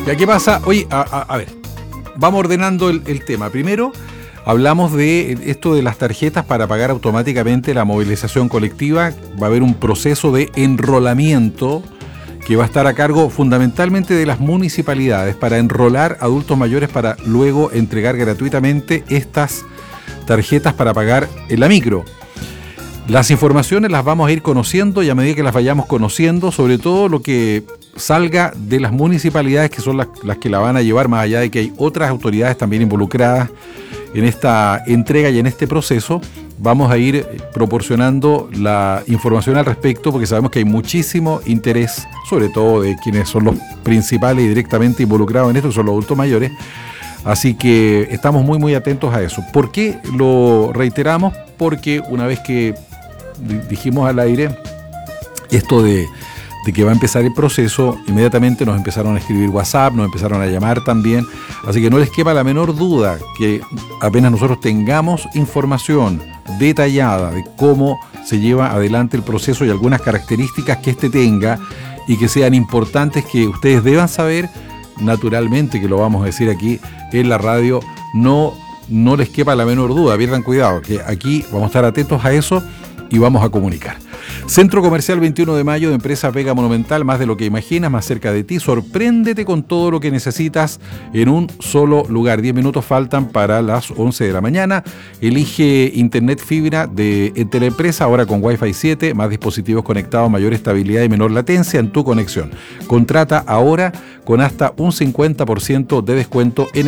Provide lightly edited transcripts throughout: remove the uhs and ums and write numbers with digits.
Ya, ¿qué pasa? Oye, a ver, vamos ordenando el tema. Primero, hablamos de esto de las tarjetas para pagar automáticamente la movilización colectiva. Va a haber un proceso de enrolamiento que va a estar a cargo fundamentalmente de las municipalidades para enrolar adultos mayores para luego entregar gratuitamente estas tarjetas para pagar en la micro. Las informaciones las vamos a ir conociendo y a medida que las vayamos conociendo, sobre todo lo que salga de las municipalidades, que son las que la van a llevar, más allá de que hay otras autoridades también involucradas en esta entrega y en este proceso, vamos a ir proporcionando la información al respecto, porque sabemos que hay muchísimo interés, sobre todo de quienes son los principales y directamente involucrados en esto, que son los adultos mayores. Así que estamos muy muy atentos a eso. ¿Por qué lo reiteramos? Porque una vez que dijimos al aire esto de que va a empezar el proceso, inmediatamente nos empezaron a escribir WhatsApp, nos empezaron a llamar también, así que no les quepa la menor duda que apenas nosotros tengamos información detallada de cómo se lleva adelante el proceso y algunas características que éste tenga y que sean importantes, que ustedes deban saber, naturalmente que lo vamos a decir aquí en la radio, no les quepa la menor duda, pierdan cuidado, que aquí vamos a estar atentos a eso y vamos a comunicar. Centro Comercial 21 de Mayo de Empresa Vega Monumental, más de lo que imaginas, más cerca de ti. Sorpréndete con todo lo que necesitas en un solo lugar. 10 minutos faltan para las 11 de la mañana. Elige internet fibra de Teleempresa, ahora con Wi-Fi 7, más dispositivos conectados, mayor estabilidad y menor latencia en tu conexión. Contrata ahora con hasta un 50% de descuento en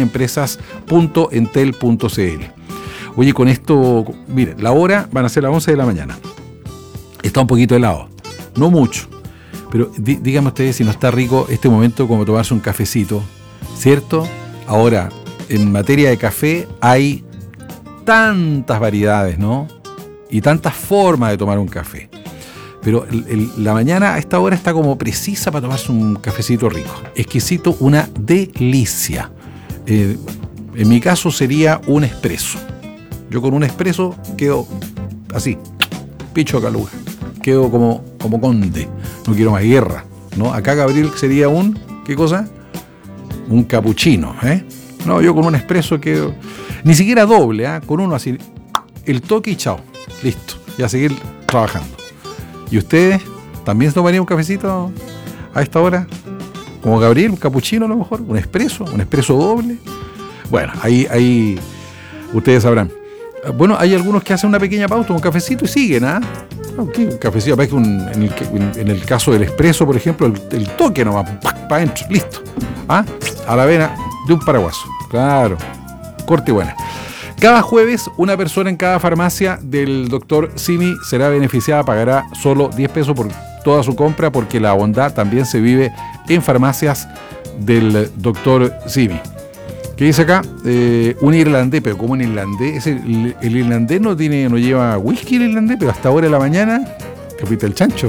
empresas.entel.cl. Oye, con esto, mire, la hora van a ser las 11 de la mañana. Está un poquito helado, no mucho, pero díganme ustedes si no está rico este momento como tomarse un cafecito, ¿cierto? Ahora, en materia de café hay tantas variedades, ¿no? Y tantas formas de tomar un café. Pero la mañana a esta hora está como precisa para tomarse un cafecito rico, exquisito, una delicia. En mi caso sería un espresso. Yo con un espresso quedo así, picho caluga. Quedo como conde, no quiero más guerra, ¿no? Acá Gabriel sería ¿qué cosa? Un capuchino, ¿eh? No, yo con un espresso quedo, ni siquiera doble, con uno así, el toque y chao, listo, y a seguir trabajando. ¿Y ustedes también se tomarían un cafecito a esta hora? Como Gabriel, un capuchino a lo mejor, un espresso doble. Bueno, ahí ustedes sabrán. Bueno, hay algunos que hacen una pequeña pausa, un cafecito y siguen, ¿ah? Okay, un cafecito, en el caso del espresso, por ejemplo, el toque nomás, para adentro, listo. A la vena de un paraguaso. Claro, corte y buena. Cada jueves, una persona en cada farmacia del Dr. Simi será beneficiada, pagará solo 10 pesos por toda su compra, porque la bondad también se vive en farmacias del Dr. Simi. ¿Qué dice acá? Un irlandés, pero ¿cómo un irlandés? El irlandés no lleva whisky el irlandés, pero hasta ahora de la mañana te fuiste al chancho.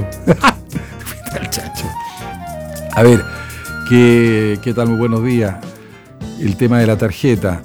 A ver, ¿qué tal? Muy buenos días. El tema de la tarjeta.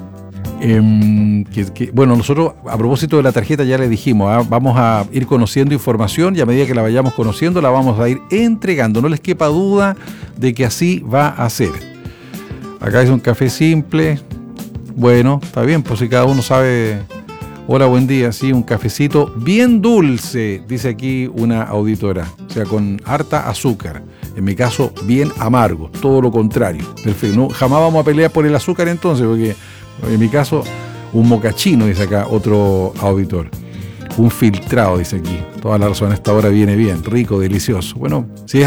Bueno, nosotros a propósito de la tarjeta ya le dijimos, vamos a ir conociendo información y a medida que la vayamos conociendo la vamos a ir entregando. No les quepa duda de que así va a ser. Acá es un café simple. Bueno, está bien, pues si cada uno sabe. Hola, buen día. Sí, un cafecito bien dulce, dice aquí una auditora. O sea, con harta azúcar. En mi caso, bien amargo. Todo lo contrario. Perfecto. No, jamás vamos a pelear por el azúcar entonces, porque en mi caso, un mocachino, dice acá otro auditor. Un filtrado, dice aquí. Toda la razón, a esta hora viene bien. Rico, delicioso. Bueno,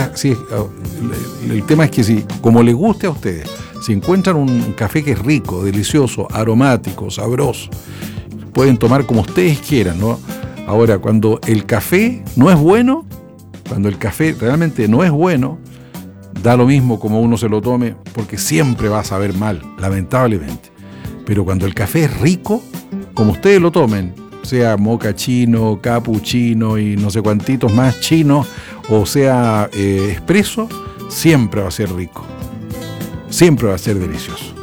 el tema es que si, como les guste a ustedes, si encuentran un café que es rico, delicioso, aromático, sabroso, pueden tomar como ustedes quieran, ¿no? Ahora, cuando el café no es bueno, cuando el café realmente no es bueno, da lo mismo como uno se lo tome, porque siempre va a saber mal, lamentablemente. Pero cuando el café es rico, como ustedes lo tomen, sea mocachino, capuchino y no sé cuantitos más chinos, o sea espresso, siempre va a ser rico. Siempre va a ser delicioso.